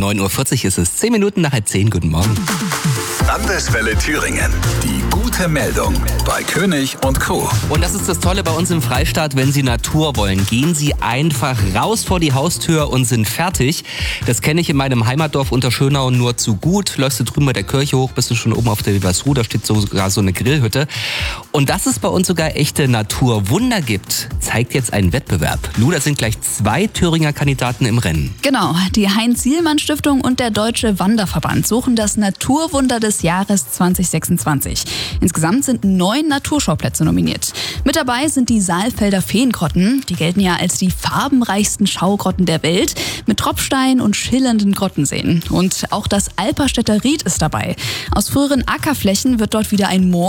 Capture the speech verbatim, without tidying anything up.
neun Uhr vierzig ist es. Zehn Minuten nach halb zehn. Guten Morgen. Landeswelle Thüringen. Die gute Meldung bei König und Co. Und das ist das Tolle bei uns im Freistaat, wenn Sie Natur wollen. Gehen Sie einfach raus vor die Haustür und sind fertig. Das kenne ich in meinem Heimatdorf Unterschönau nur zu gut. Läufst du drüben bei der Kirche hoch, bist du schon oben auf der Wilversruh, da steht sogar so eine Grillhütte. Und dass es bei uns sogar echte Naturwunder gibt, zeigt jetzt ein Wettbewerb. Lu, da sind gleich zwei Thüringer Kandidaten im Rennen. Genau, die Heinz-Sielmann-Stiftung und der Deutsche Wanderverband suchen das Naturwunder des Jahres zwanzig sechsundzwanzig. Insgesamt sind neun Naturschauplätze nominiert. Mit dabei sind die Saalfelder Feengrotten. Die gelten ja als die farbenreichsten Schaugrotten der Welt mit Tropfstein und schillernden Grottenseen. Und auch das Alperstädter Ried ist dabei. Aus früheren Ackerflächen wird dort wieder ein Moor